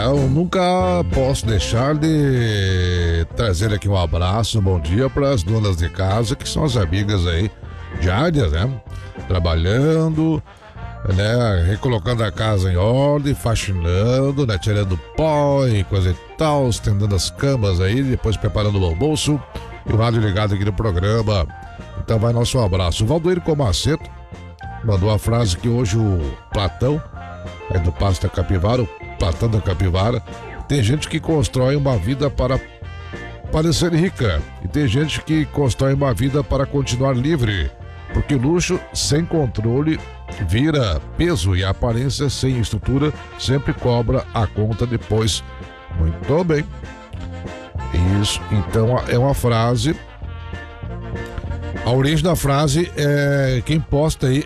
Eu nunca posso deixar de trazer aqui um abraço, um bom dia para as donas de casa, que são as amigas aí diárias, né? Trabalhando, né? Recolocando a casa em ordem, faxinando, né? Tirando pó e coisa e tal, estendendo as camas aí, depois preparando o almoço e o rádio ligado aqui no programa. Então vai nosso abraço. O Valdoir Comaceto mandou a frase que hoje o Platão, aí do Passo da Capivara, o Platão da Capivara, tem gente que constrói uma vida para parecer rica e tem gente que constrói uma vida para continuar livre, porque luxo sem controle vira peso e a aparência sem estrutura sempre cobra a conta depois. Muito bem. Isso, então é uma frase. A origem da frase é quem posta aí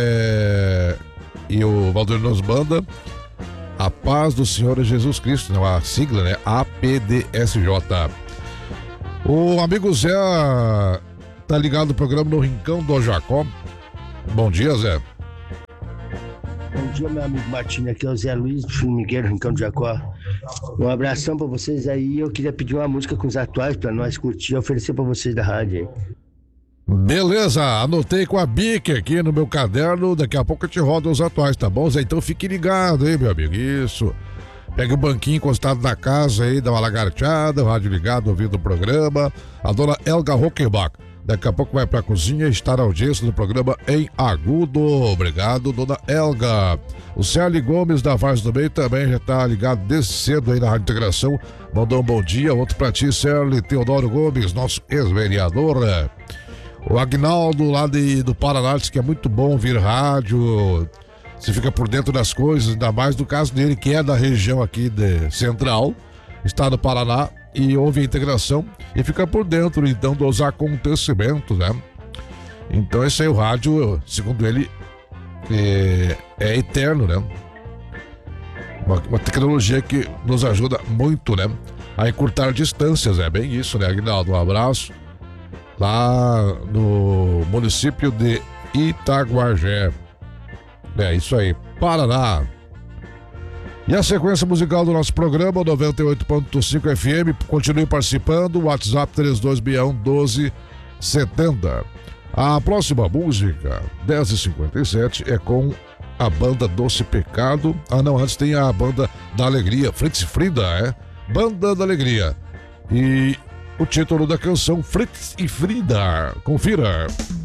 e o Valdir nos manda a paz do Senhor Jesus Cristo, não, a sigla, né? APDSJ. O amigo Zé tá ligado no programa no Rincão do Jacó. Bom dia, Zé. Bom dia, meu amigo Martinho. Aqui é o Zé Luiz do Formigueiro, Rincão do Jacó. Um abração pra vocês aí. Eu queria pedir uma música com os atuais pra nós curtir e oferecer pra vocês da rádio aí. Beleza, anotei com a Bic aqui no meu caderno. Daqui a pouco eu te rodo os atuais, tá bom, Zé? Então fique ligado aí, meu amigo. Isso. Pega o banquinho encostado na casa aí, dá uma lagarteada, o rádio ligado, ouvindo o programa. A dona Elga Rockenbach daqui a pouco vai pra cozinha estar a audiência do programa em agudo. Obrigado, dona Elga. O Célio Gomes da Vaz do Meio também já tá ligado desde cedo aí na Rádio Integração. Mandou um bom dia, outro pra ti, Célio Teodoro Gomes, nosso ex-vereador. O Agnaldo lá do Paraná disse que é muito bom ouvir rádio. Você fica por dentro das coisas, ainda mais no caso dele, que é da região aqui de Central, estado do Paraná, e ouve a integração e fica por dentro, então, dos acontecimentos, né? Então, esse aí, o rádio, segundo ele, é eterno, né? Uma tecnologia que nos ajuda muito, né? A encurtar distâncias, é bem isso, né, Agnaldo? Um abraço. Lá no município de Itaguajé. É isso aí, Paraná. E a sequência musical do nosso programa, 98.5 FM, continue participando, WhatsApp 3261-1270. A próxima música, 10h57, é com a banda Doce Pecado. Ah não, antes tem a banda da Alegria, Fritz e Frida, Banda da Alegria. E o título da canção, Fritz e Frida. Confira.